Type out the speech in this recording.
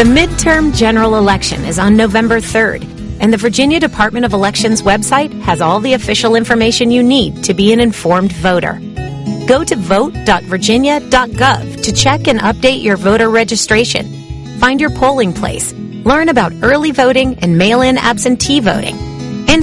The midterm general election is on November 3rd, and the Virginia Department of Elections website has all the official information you need to be an informed voter. Go to vote.virginia.gov to check and update your voter registration. Find your polling place. Learn about early voting and mail-in absentee voting.